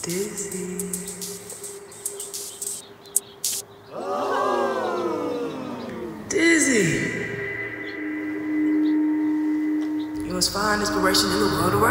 Dizzy. Dizzy. You must find inspiration in the world around